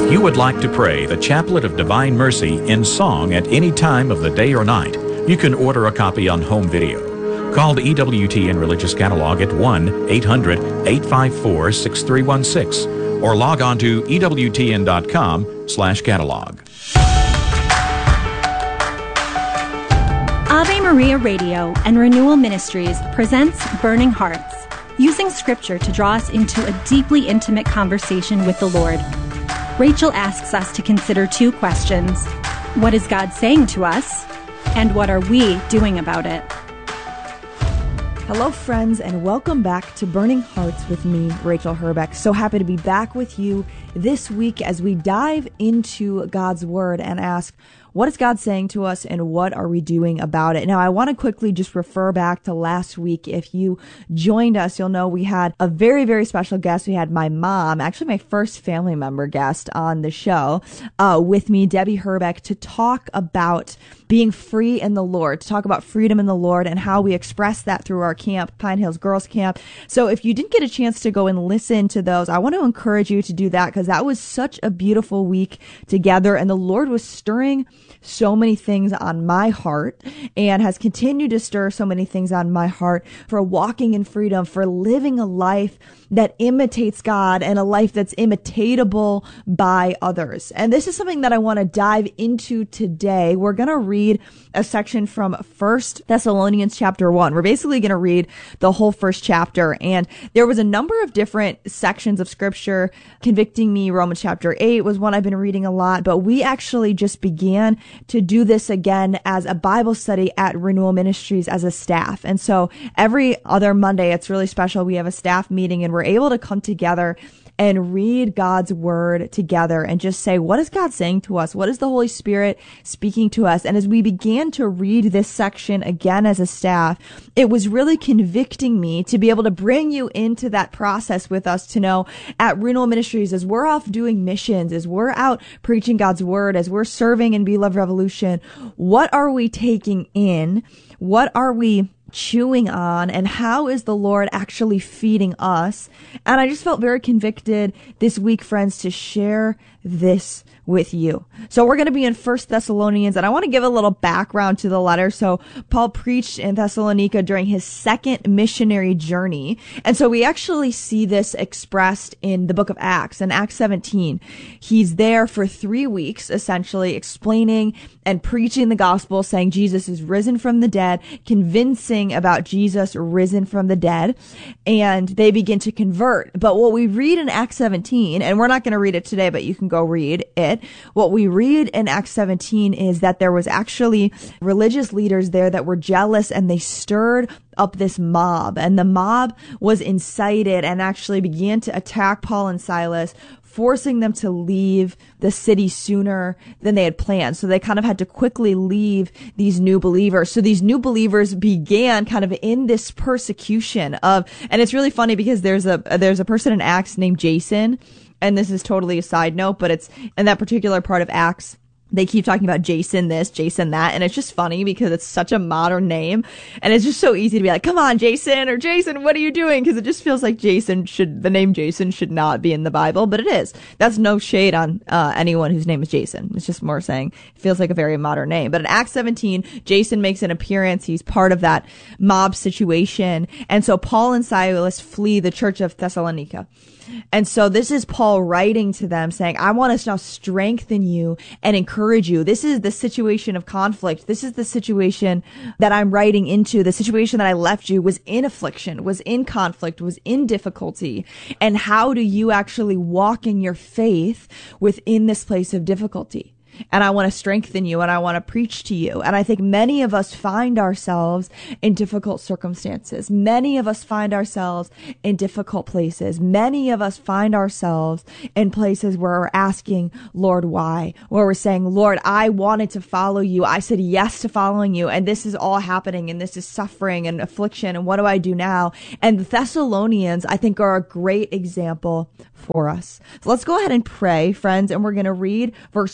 If you would like to pray the Chaplet of Divine Mercy in song at any time of the day or night, you can order a copy on home video. Call the EWTN Religious Catalog at 1-800-854-6316 or log on to EWTN.com/catalog. Ave Maria Radio and Renewal Ministries presents Burning Hearts, using Scripture to draw us into a deeply intimate conversation with the Lord. Rachel asks us to consider two questions. What is God saying to us? And what are we doing about it? Hello, friends, and welcome back to Burning Hearts with me, Rachel Herbeck. So happy to be back with you this week as we dive into God's Word and ask, what is God saying to us and what are we doing about it? Now, I want to quickly just refer back to last week. If you joined us, you'll know we had a very, very special guest. We had my mom, actually my first family member guest on the show, with me, Debbie Herbeck, to talk about being free in the Lord, to talk about freedom in the Lord and how we express that through our camp, Pine Hills Girls Camp. So if you didn't get a chance to go and listen to those, I want to encourage you to do that because that was such a beautiful week together and the Lord was stirring so many things on my heart and has continued to stir so many things on my heart for walking in freedom, for living a life that imitates God and a life that's imitatable by others. And this is something that I want to dive into today. We're going to read a section from 1 Thessalonians chapter 1. We're basically going to read the whole first chapter. And there was a number of different sections of scripture. Convicting Me, Romans chapter 8 was one I've been reading a lot, but we actually just began to do this again as a Bible study at Renewal Ministries as a staff. And so every other Monday, it's really special. We have a staff meeting and we're able to come together and read God's word together and just say, what is God saying to us? What is the Holy Spirit speaking to us? And as we began to read this section again as a staff, it was really convicting me to be able to bring you into that process with us to know at Renewal Ministries, as we're off doing missions, as we're out preaching God's word, as we're serving in Be Love Revolution, what are we taking in? What are we chewing on, and how is the Lord actually feeding us? And I just felt very convicted this week, friends, to share this with you. So we're going to be in 1 Thessalonians, and I want to give a little background to the letter. So Paul preached in Thessalonica during his second missionary journey. And so we actually see this expressed in the book of Acts, in Acts 17. He's there for 3 weeks, essentially explaining and preaching the gospel, saying Jesus is risen from the dead, convincing about Jesus risen from the dead, and they begin to convert. But what we read in Acts 17, and we're not going to read it today, but you can go read it. What we read in Acts 17 is that there was actually religious leaders there that were jealous and they stirred up this mob, and the mob was incited and actually began to attack Paul and Silas, forcing them to leave the city sooner than they had planned. So they kind of had to quickly leave these new believers. So these new believers began kind of in this persecution of, and it's really funny because there's a person in Acts named Jason, and this is totally a side note, but it's in that particular part of Acts, they keep talking about Jason this, Jason that, and it's just funny because it's such a modern name, and it's just so easy to be like, come on, Jason, or Jason, what are you doing? Because it just feels like the name Jason should not be in the Bible, but it is. That's no shade on anyone whose name is Jason. It's just more saying it feels like a very modern name. But in Acts 17, Jason makes an appearance. He's part of that mob situation, and so Paul and Silas flee the church of Thessalonica. And so this is Paul writing to them saying, I want to now strengthen you and encourage you. This is the situation of conflict. This is the situation that I'm writing into. The situation that I left you was in affliction, was in conflict, was in difficulty. And how do you actually walk in your faith within this place of difficulty? And I want to strengthen you and I want to preach to you. And I think many of us find ourselves in difficult circumstances. Many of us find ourselves in difficult places. Many of us find ourselves in places where we're asking, Lord, why? Where we're saying, Lord, I wanted to follow you. I said yes to following you. And this is all happening. And this is suffering and affliction. And what do I do now? And the Thessalonians, I think, are a great example for us. So let's go ahead and pray, friends. And we're going to read verse 2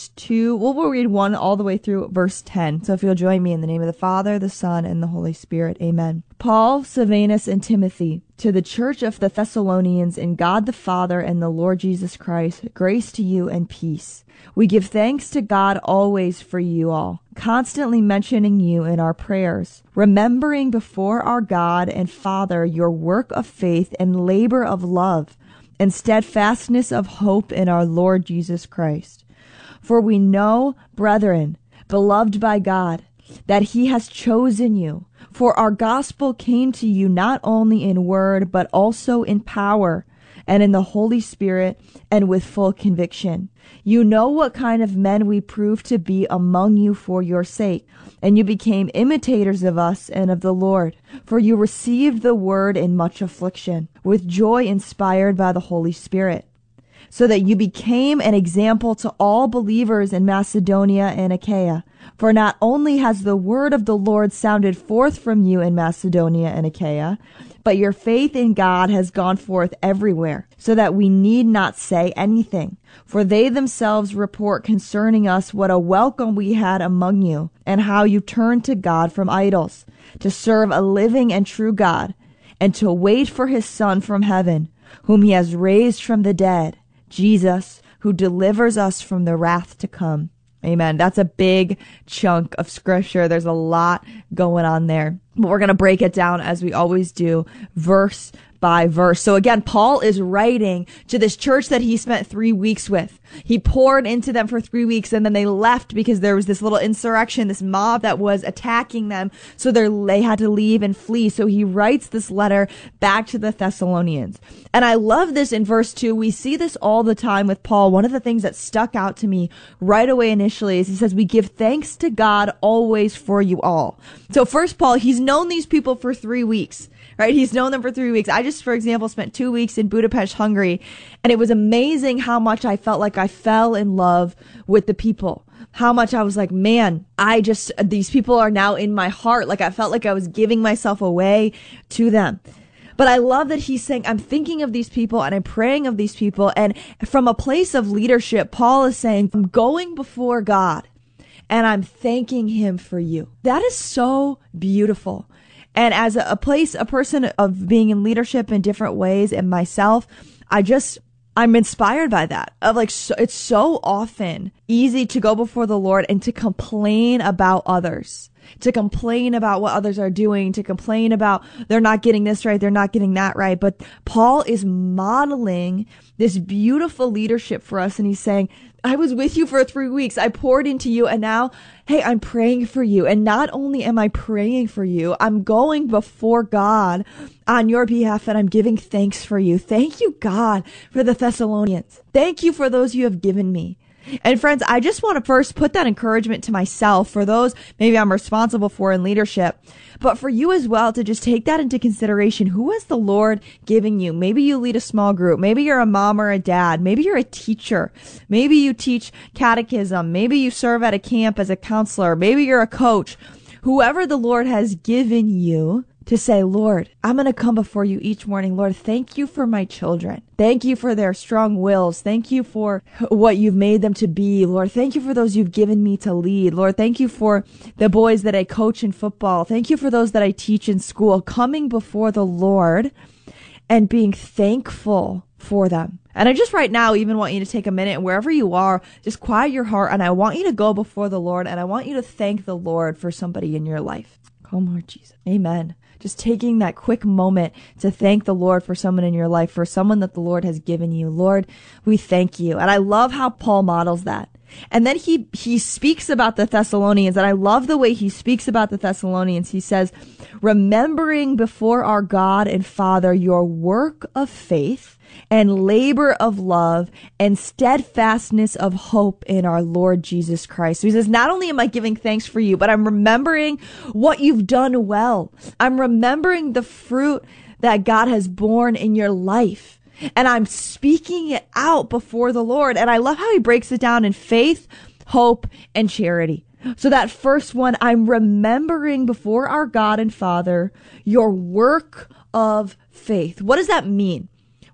we'll read 1 all the way through verse 10. So if you'll join me in the name of the Father, the Son, and the Holy Spirit. Amen. Paul, Silvanus, and Timothy, to the church of the Thessalonians, in God the Father and the Lord Jesus Christ, grace to you and peace. We give thanks to God always for you all, constantly mentioning you in our prayers, remembering before our God and Father your work of faith and labor of love, and steadfastness of hope in our Lord Jesus Christ. For we know, brethren, beloved by God, that he has chosen you. For our gospel came to you not only in word, but also in power, and in the Holy Spirit, and with full conviction. You know what kind of men we proved to be among you for your sake, and you became imitators of us and of the Lord. For you received the word in much affliction, with joy inspired by the Holy Spirit, so that you became an example to all believers in Macedonia and Achaia. For not only has the word of the Lord sounded forth from you in Macedonia and Achaia, but your faith in God has gone forth everywhere, so that we need not say anything. For they themselves report concerning us what a welcome we had among you, and how you turned to God from idols, to serve a living and true God, and to wait for his Son from heaven, whom he has raised from the dead, Jesus, who delivers us from the wrath to come. Amen. That's a big chunk of scripture. There's a lot going on there. But we're going to break it down as we always do, verse by verse. So again, Paul is writing to this church that he spent 3 weeks with. He poured into them for 3 weeks, and then they left because there was this little insurrection, this mob that was attacking them. So they had to leave and flee. So he writes this letter back to the Thessalonians. And I love this in verse 2. We see this all the time with Paul. One of the things that stuck out to me right away initially is he says, we give thanks to God always for you all. So first, Paul, he's known these people for 3 weeks. Right? He's known them for 3 weeks. I just, for example, spent 2 weeks in Budapest, Hungary, and it was amazing how much I felt like I fell in love with the people. How much I was like, man, these people are now in my heart. Like I felt like I was giving myself away to them. But I love that he's saying, I'm thinking of these people and I'm praying of these people. And from a place of leadership, Paul is saying, I'm going before God and I'm thanking him for you. That is so beautiful. And as a person of being in leadership in different ways and myself, I'm inspired by that. It's so often easy to go before the Lord and to complain about others, to complain about what others are doing, to complain about they're not getting this right, they're not getting that right. But Paul is modeling this beautiful leadership for us. And he's saying, I was with you for 3 weeks. I poured into you. And now, hey, I'm praying for you. And not only am I praying for you, I'm going before God on your behalf and I'm giving thanks for you. Thank you, God, for the Thessalonians. Thank you for those you have given me. And friends, I just want to first put that encouragement to myself for those maybe I'm responsible for in leadership, but for you as well to just take that into consideration. Who is the Lord giving you? Maybe you lead a small group. Maybe you're a mom or a dad. Maybe you're a teacher. Maybe you teach catechism. Maybe you serve at a camp as a counselor. Maybe you're a coach. Whoever the Lord has given you, to say, Lord, I'm going to come before you each morning. Lord, thank you for my children. Thank you for their strong wills. Thank you for what you've made them to be. Lord, thank you for those you've given me to lead. Lord, thank you for the boys that I coach in football. Thank you for those that I teach in school. Coming before the Lord and being thankful for them. And I just right now even want you to take a minute and wherever you are, just quiet your heart. And I want you to go before the Lord and I want you to thank the Lord for somebody in your life. Come, Lord Jesus. Amen. Just taking that quick moment to thank the Lord for someone in your life, for someone that the Lord has given you. Lord, we thank you. And I love how Paul models that. And then he speaks about the Thessalonians, and I love the way he speaks about the Thessalonians. He says, remembering before our God and Father your work of faith and labor of love and steadfastness of hope in our Lord Jesus Christ. So he says, not only am I giving thanks for you, but I'm remembering what you've done well. I'm remembering the fruit that God has borne in your life. And I'm speaking it out before the Lord. And I love how he breaks it down in faith, hope, and charity. So that first one, I'm remembering before our God and Father your work of faith. What does that mean?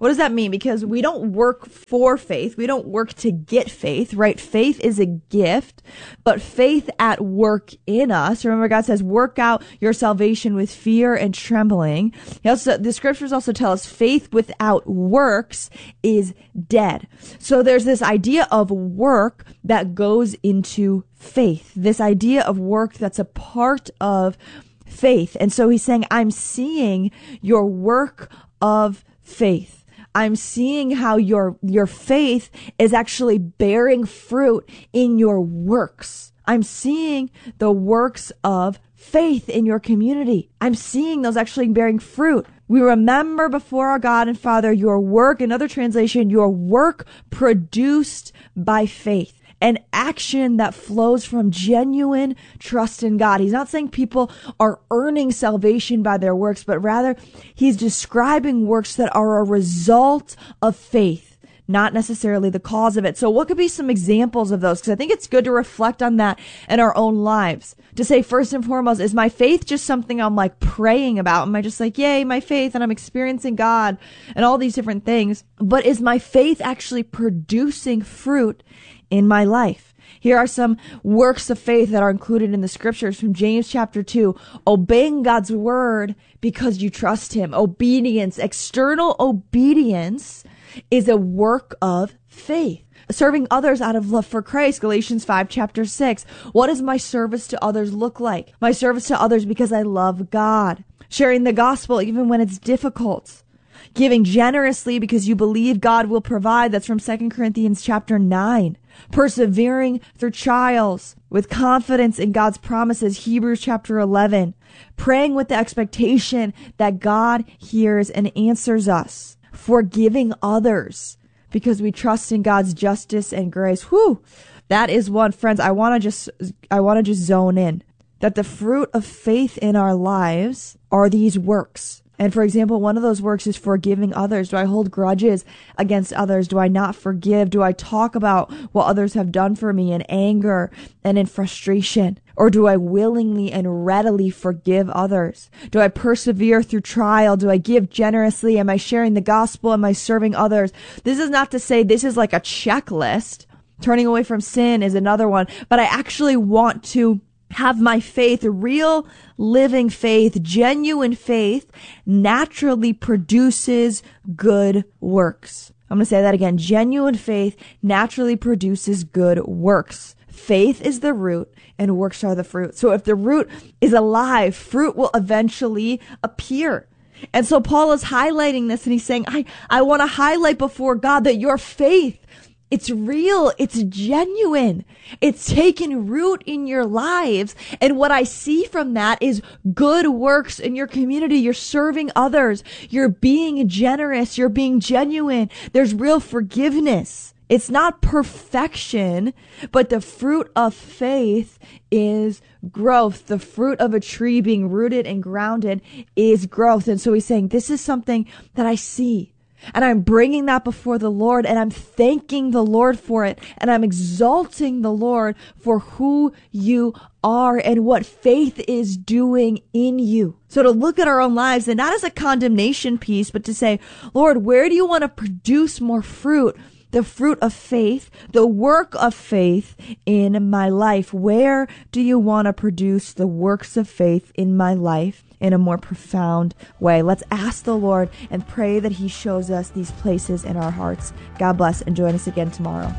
What does that mean? Because we don't work for faith. We don't work to get faith, right? Faith is a gift, but faith at work in us. Remember, God says, work out your salvation with fear and trembling. The scriptures also tell us faith without works is dead. So there's this idea of work that goes into faith, this idea of work that's a part of faith. And so he's saying, I'm seeing your work of faith. I'm seeing how your faith is actually bearing fruit in your works. I'm seeing the works of faith in your community. I'm seeing those actually bearing fruit. We remember before our God and Father your work, another translation, your work produced by faith. An action that flows from genuine trust in God. He's not saying people are earning salvation by their works, but rather he's describing works that are a result of faith, not necessarily the cause of it. So what could be some examples of those? Because I think it's good to reflect on that in our own lives. To say, first and foremost, is my faith just something I'm like praying about? Am I just like, yay, my faith, and I'm experiencing God and all these different things? But is my faith actually producing fruit in my life? Here are some works of faith that are included in the scriptures from James chapter 2. Obeying God's word because you trust him. Obedience, external obedience is a work of faith. Serving others out of love for Christ, Galatians 5 chapter 6. What does my service to others look like? My service to others because I love God. Sharing the gospel even when it's difficult. Giving generously because you believe God will provide. That's from 2 Corinthians chapter 9. Persevering through trials with confidence in God's promises, Hebrews chapter 11. Praying with the expectation that God hears and answers us. Forgiving others because we trust in God's justice and grace. Whew, that is one, friends. I want to just zone in that the fruit of faith in our lives are these works. And for example, one of those works is forgiving others. Do I hold grudges against others? Do I not forgive? Do I talk about what others have done for me in anger and in frustration? Or do I willingly and readily forgive others? Do I persevere through trial? Do I give generously? Am I sharing the gospel? Am I serving others? This is not to say this is like a checklist. Turning away from sin is another one. But I actually want to have my faith, real living faith, genuine faith, naturally produces good works. I'm going to say that again. Genuine faith naturally produces good works. Faith is the root and works are the fruit. So if the root is alive, fruit will eventually appear. And so Paul is highlighting this and he's saying, I want to highlight before God that your faith, it's real. It's genuine. It's taken root in your lives. And what I see from that is good works in your community. You're serving others. You're being generous. You're being genuine. There's real forgiveness. It's not perfection, but the fruit of faith is growth. The fruit of a tree being rooted and grounded is growth. And so he's saying, this is something that I see. And I'm bringing that before the Lord and I'm thanking the Lord for it. And I'm exalting the Lord for who you are and what faith is doing in you. So to look at our own lives and not as a condemnation piece, but to say, Lord, where do you want to produce more fruit? The fruit of faith, the work of faith in my life. Where do you want to produce the works of faith in my life in a more profound way? Let's ask the Lord and pray that he shows us these places in our hearts. God bless and join us again tomorrow.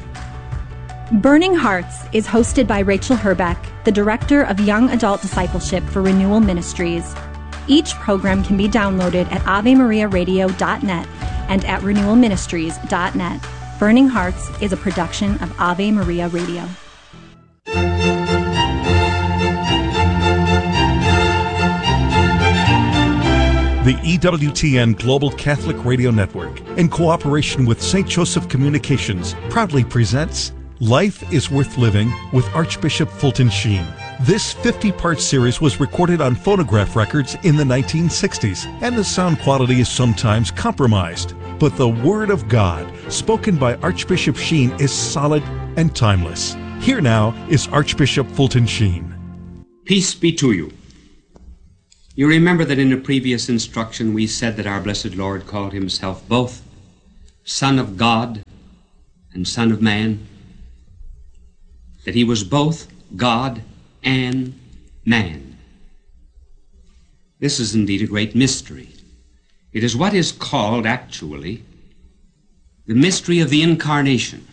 Burning Hearts is hosted by Rachel Herbeck, the Director of Young Adult Discipleship for Renewal Ministries. Each program can be downloaded at AveMariaRadio.net and at RenewalMinistries.net. Burning Hearts is a production of Ave Maria Radio. The EWTN Global Catholic Radio Network, in cooperation with St. Joseph Communications, proudly presents Life is Worth Living with Archbishop Fulton Sheen. This 50-part series was recorded on phonograph records in the 1960s, and the sound quality is sometimes compromised. But the Word of God, spoken by Archbishop Sheen, is solid and timeless. Here now is Archbishop Fulton Sheen. Peace be to you. You remember that in a previous instruction we said that our blessed Lord called himself both Son of God and Son of Man, that he was both God and man. This is indeed a great mystery. It is what is called, actually, the mystery of the Incarnation.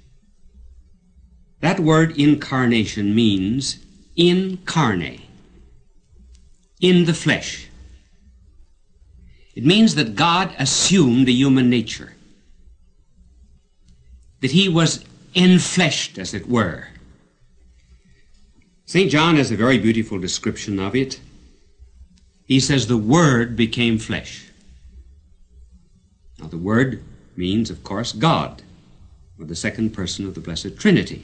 That word incarnation means incarnate, in the flesh. It means that God assumed a human nature, that he was enfleshed, as it were. St. John has a very beautiful description of it. He says, the Word became flesh. Now, the Word means, of course, God, or the second person of the Blessed Trinity.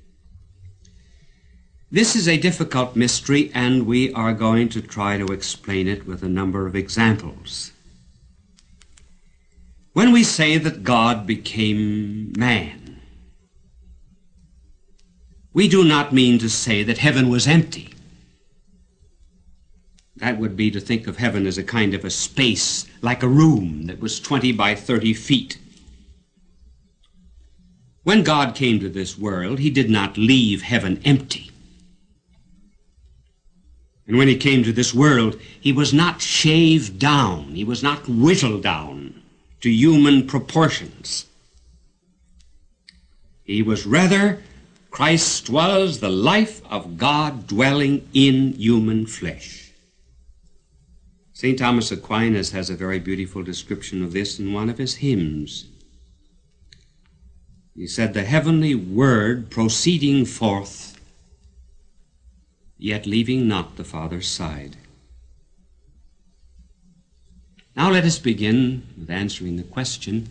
This is a difficult mystery, and we are going to try to explain it with a number of examples. When we say that God became man, we do not mean to say that heaven was empty. That would be to think of heaven as a kind of a space, like a room that was 20 by 30 feet. When God came to this world, he did not leave heaven empty. And when he came to this world, he was not shaved down, he was not whittled down to human proportions. He was rather, Christ was the life of God dwelling in human flesh. St. Thomas Aquinas has a very beautiful description of this in one of his hymns. He said, the heavenly word proceeding forth, yet leaving not the Father's side. Now let us begin with answering the question,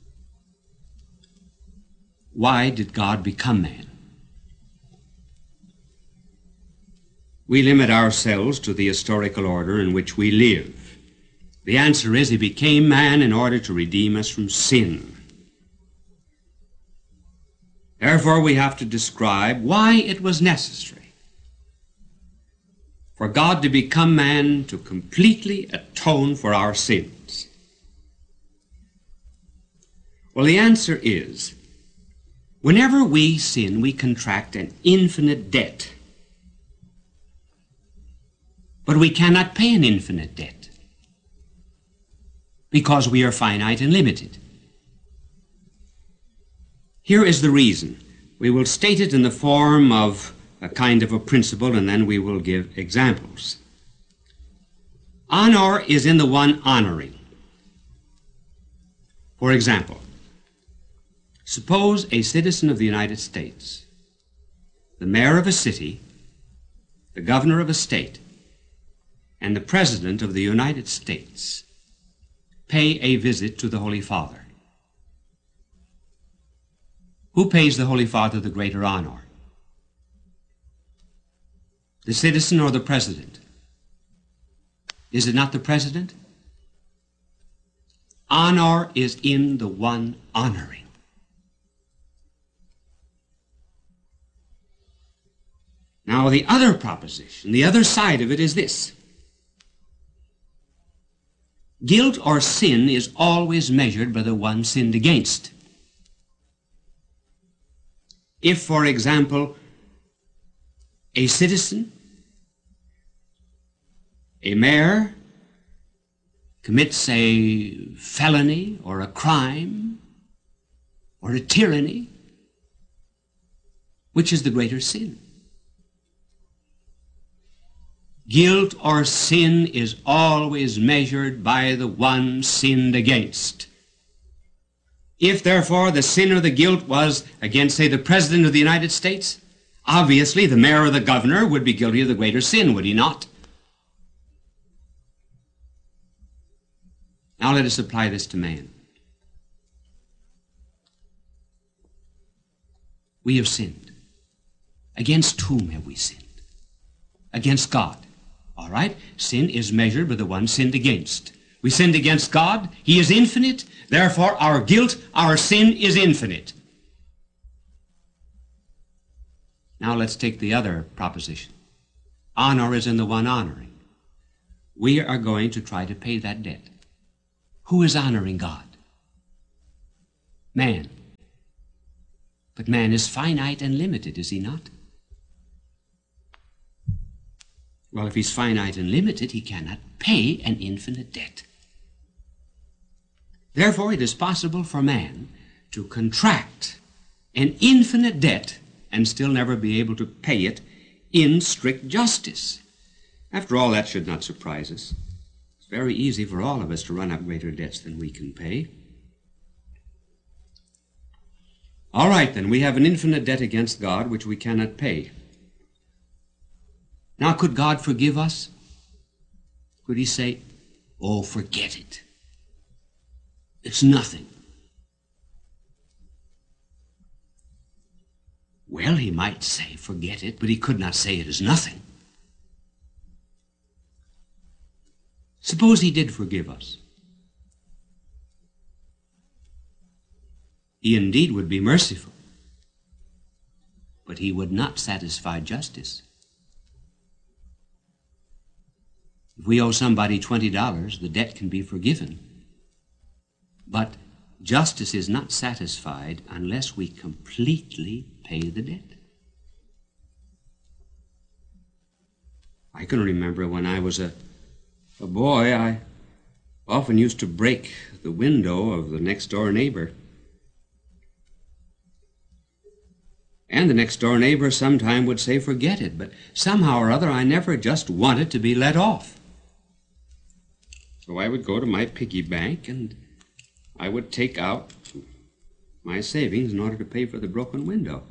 why did God become man? We limit ourselves to the historical order in which we live. The answer is he became man in order to redeem us from sin. Therefore, we have to describe why it was necessary for God to become man to completely atone for our sins. Well, the answer is, whenever we sin, we contract an infinite debt. But we cannot pay an infinite debt because we are finite and limited. Here is the reason. We will state it in the form of a kind of a principle, and then we will give examples. Honor is in the one honoring. For example, suppose a citizen of the United States, the mayor of a city, the governor of a state, and the President of the United States pay a visit to the Holy Father. Who pays the Holy Father the greater honor? The citizen or the President? Is it not the President? Honor is in the one honoring. Now, the other proposition, the other side of it is this. Guilt or sin is always measured by the one sinned against. If, for example, a citizen, a mayor, commits a felony or a crime or a tyranny, which is the greater sin? Guilt or sin is always measured by the one sinned against. If, therefore, the sin or the guilt was against, say, the President of the United States, obviously the mayor or the governor would be guilty of the greater sin, would he not? Now let us apply this to man. We have sinned. Against whom have we sinned? Against God. All right? Sin is measured by the one sinned against. We sinned against God. He is infinite. Therefore, our guilt, our sin is infinite. Now let's take the other proposition. Honor is in the one honoring. we are going to try to pay that debt. Who is honoring God? Man. But man is finite and limited, is he not? Well, if he's finite and limited, he cannot pay an infinite debt. Therefore, it is possible for man to contract an infinite debt and still never be able to pay it in strict justice. After all, that should not surprise us. It's very easy for all of us to run up greater debts than we can pay. All right, then, we have an infinite debt against God which we cannot pay. Now, could God forgive us? Could he say, "Oh, forget it. It's nothing"? Well, he might say, "Forget it," but he could not say it is nothing. Suppose he did forgive us. He indeed would be merciful, but he would not satisfy justice. If we owe somebody $20, the debt can be forgiven. But justice is not satisfied unless we completely pay the debt. I can remember when I was a boy, I often used to break the window of the next-door neighbor. And the next-door neighbor sometime would say, "Forget it," but somehow or other I never just wanted to be let off. So I would go to my piggy bank and I would take out my savings in order to pay for the broken window.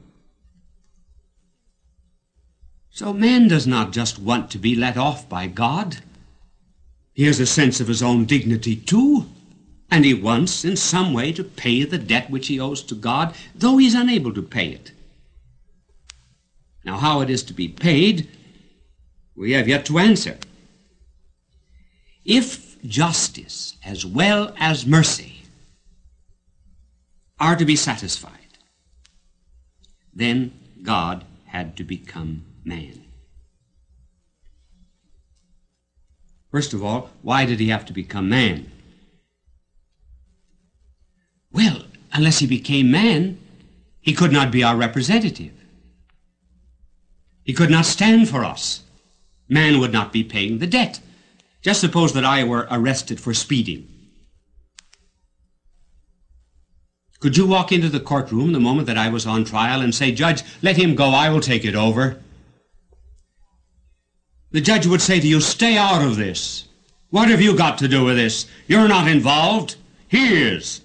So man does not just want to be let off by God. He has a sense of his own dignity too, and he wants in some way to pay the debt which he owes to God, though he's unable to pay it. Now, how it is to be paid, we have yet to answer. If justice as well as mercy are to be satisfied, then God had to become man. First of all, why did he have to become man? Well, unless he became man, he could not be our representative. He could not stand for us. Man would not be paying the debt. Just suppose that I were arrested for speeding. Could you walk into the courtroom the moment that I was on trial and say, "Judge, let him go, I will take it over"? The judge would say to you, "Stay out of this. What have you got to do with this? You're not involved. He is."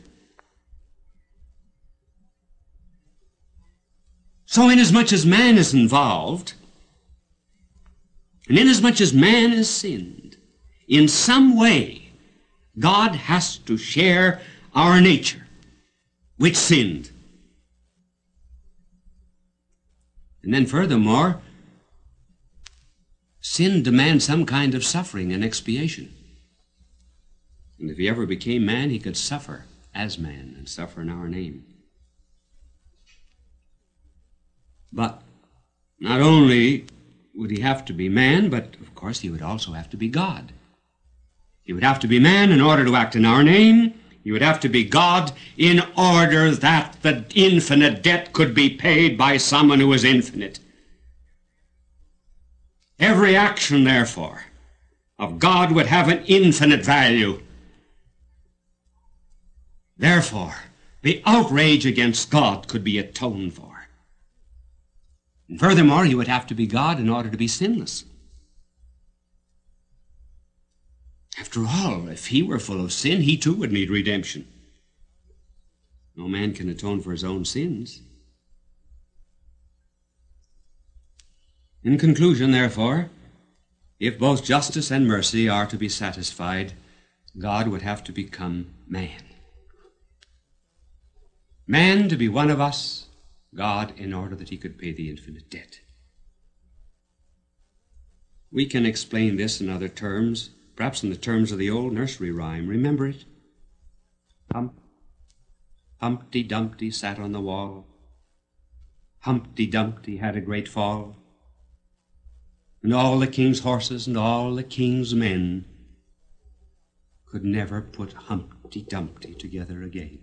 So inasmuch as man is involved, and inasmuch as man has sinned, in some way God has to share our nature, which sinned. And then furthermore, sin demands some kind of suffering and expiation. And if he ever became man, he could suffer as man and suffer in our name. But not only would he have to be man, but of course he would also have to be God. He would have to be man in order to act in our name. He would have to be God in order that the infinite debt could be paid by someone who is infinite. Every action, therefore, of God would have an infinite value. Therefore, the outrage against God could be atoned for. And furthermore, he would have to be God in order to be sinless. After all, if he were full of sin, he too would need redemption. No man can atone for his own sins. In conclusion, therefore, if both justice and mercy are to be satisfied, God would have to become man. Man to be one of us, God in order that he could pay the infinite debt. We can explain this in other terms, perhaps in the terms of the old nursery rhyme. Remember it? Humpty Dumpty sat on the wall. Humpty Dumpty had a great fall. And all the king's horses and all the king's men could never put Humpty Dumpty together again.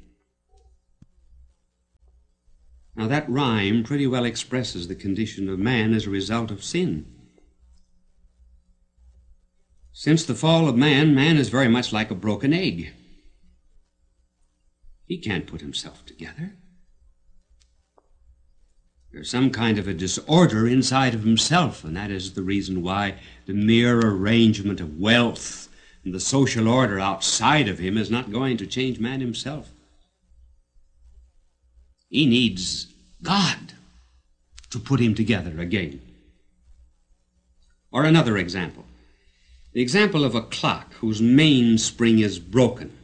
Now that rhyme pretty well expresses the condition of man as a result of sin. Since the fall of man, man is very much like a broken egg. He can't put himself together. There's some kind of a disorder inside of himself, and that is the reason why the mere arrangement of wealth and the social order outside of him is not going to change man himself. He needs God to put him together again. Or another example. The example of a clock whose mainspring is broken.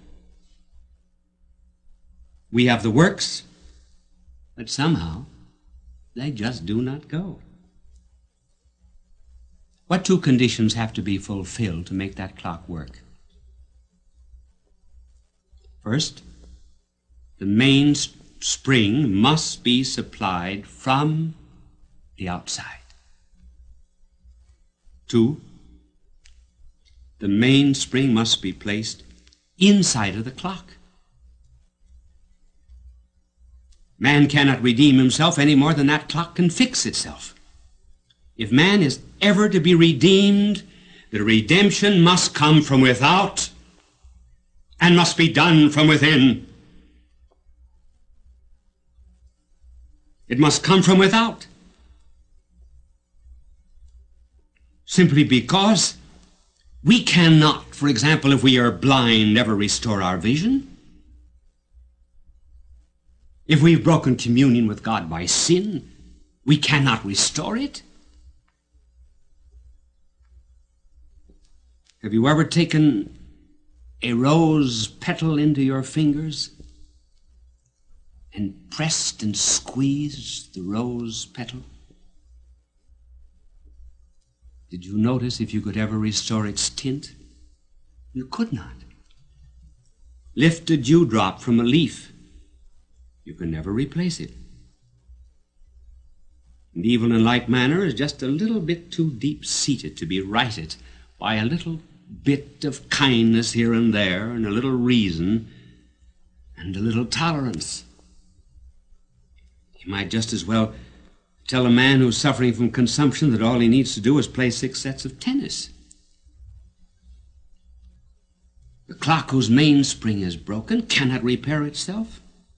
We have the works, but somehow they just do not go. What two conditions have to be fulfilled to make that clock work? First, the mainspring must be supplied from the outside. Two, the mainspring must be placed inside of the clock. Man cannot redeem himself any more than that clock can fix itself. If man is ever to be redeemed, the redemption must come from without and must be done from within. It must come from without. Simply because we cannot, for example, if we are blind, ever restore our vision. If we've broken communion with God by sin, we cannot restore it. Have you ever taken a rose petal into your fingers and pressed and squeezed the rose petal? Did you notice if you could ever restore its tint? You could not. Lift a dewdrop from a leaf. You can never replace it. And evil in like manner is just a little bit too deep-seated to be righted by a little bit of kindness here and there, and a little reason, and a little tolerance. You might just as well tell a man who's suffering from consumption that all he needs to do is play 6 sets of tennis. The clock whose mainspring is broken cannot repair itself.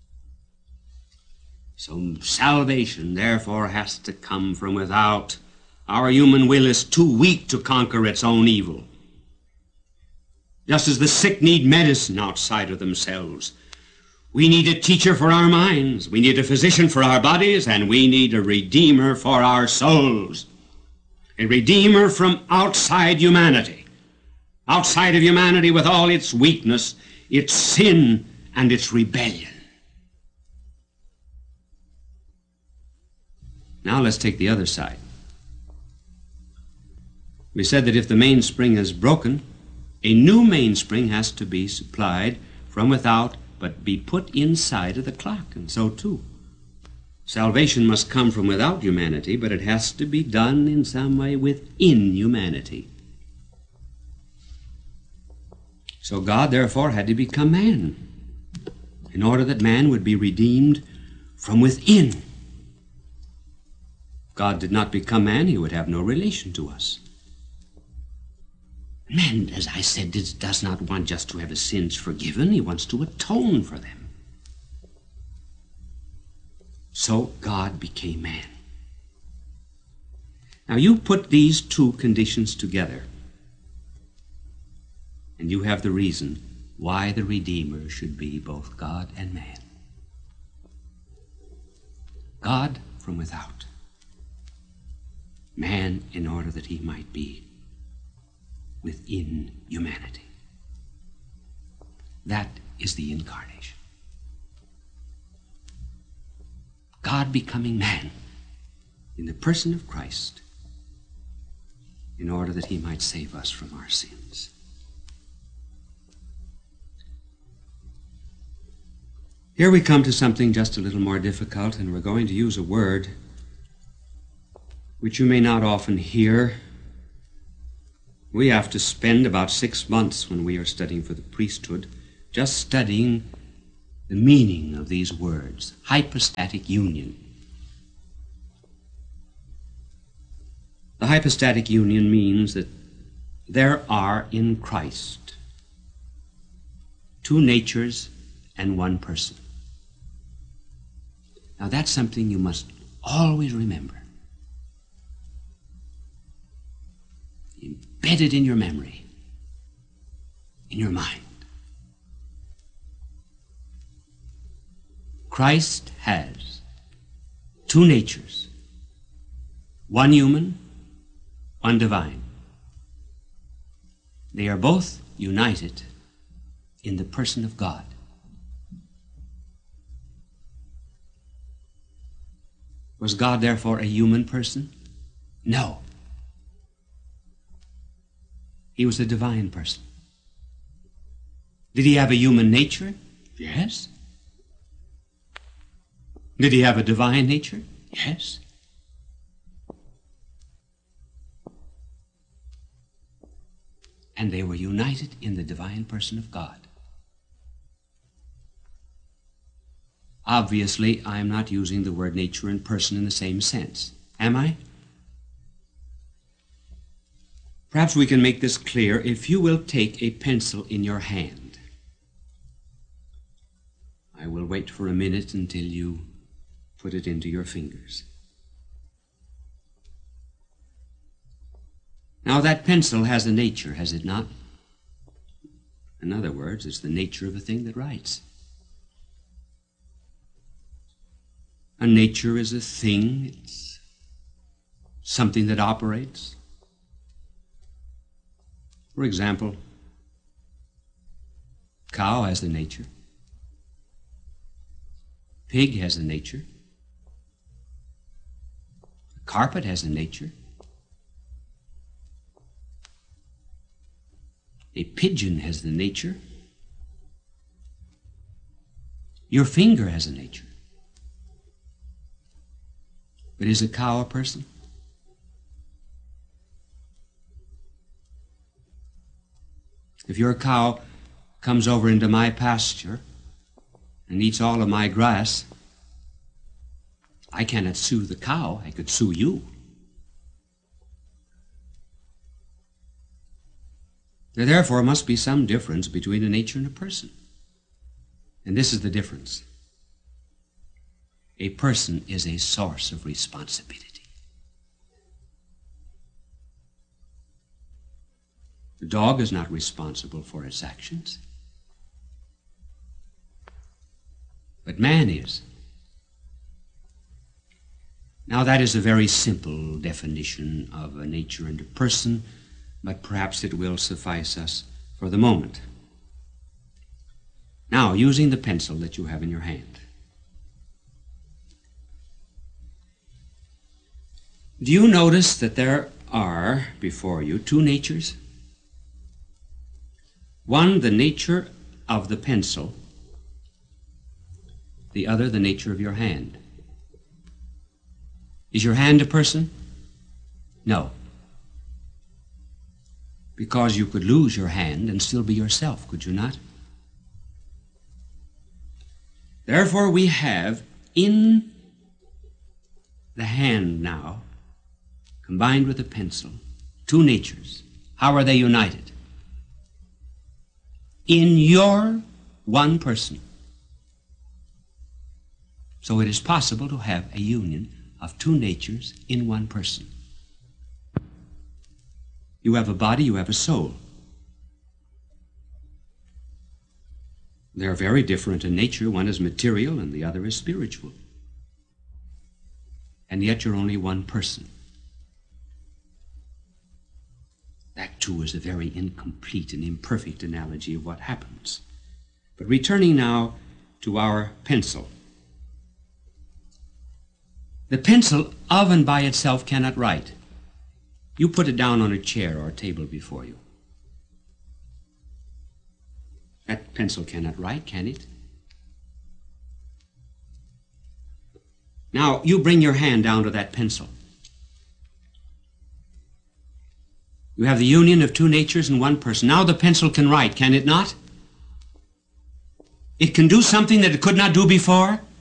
So salvation, therefore, has to come from without. Our human will is too weak to conquer its own evil. Just as the sick need medicine outside of themselves, we need a teacher for our minds, we need a physician for our bodies, and we need a redeemer for our souls. A redeemer from outside humanity. Outside of humanity with all its weakness, its sin, and its rebellion. Now let's take the other side. We said that if the mainspring is broken, a new mainspring has to be supplied from without, but be put inside of the clock, and so too. Salvation must come from without humanity, but it has to be done in some way within humanity. So God, therefore, had to become man in order that man would be redeemed from within. If God did not become man, he would have no relation to us. Man, as I said, does not want just to have his sins forgiven. He wants to atone for them. So God became man. Now you put these two conditions together, and you have the reason why the Redeemer should be both God and man. God from without. Man in order that he might be within humanity. That is the incarnation. God becoming man in the person of Christ in order that he might save us from our sins. Here we come to something just a little more difficult, and we're going to use a word which you may not often hear We have to spend about 6 months when we are studying for the priesthood just studying the meaning of these words, hypostatic union. The hypostatic union means that there are in Christ 2 natures and 1 person. Now that's something you must always remember. Embedded in your memory, in your mind. Christ has 2 natures, 1 human, 1 divine. They are both united in the person of God. Was God therefore a human person? No. He was a divine person. Did he have a human nature? Yes. Did he have a divine nature? Yes. And they were united in the divine person of God. Obviously, I am not using the word nature and person in the same sense. Am I? Perhaps we can make this clear if you will take a pencil in your hand. I will wait for a minute until you put it into your fingers. Now that pencil has a nature, has it not? In other words, it's the nature of a thing that writes. A nature is a thing, it's something that operates. For example, cow has a nature. Pig has a nature. A carpet has a nature. A pigeon has the nature. Your finger has a nature. But is a cow a person? If your cow comes over into my pasture and eats all of my grass, I cannot sue the cow. I could sue you. There therefore must be some difference between a nature and a person. And this is the difference. A person is a source of responsibility. The dog is not responsible for its actions. But man is. Now that is a very simple definition of a nature and a person, but perhaps it will suffice us for the moment. Now, using the pencil that you have in your hand, do you notice that there are before you 2 natures? One, the nature of the pencil, the other, the nature of your hand. Is your hand a person? No. Because you could lose your hand and still be yourself, could you not? Therefore, we have in the hand now, combined with the pencil, 2 natures. How are they united? In your one person. So it is possible to have a union of 2 natures in one person. You have a body, you have a soul. They're very different in nature. One is material and the other is spiritual. And yet you're only one person. That, too, is a very incomplete and imperfect analogy of what happens. But returning now to our pencil. The pencil of and by itself cannot write. You put it down on a chair or a table before you. That pencil cannot write, can it? Now, you bring your hand down to that pencil. You have the union of two natures in one person. Now the pencil can write, can it not? It can do something that it could not do before.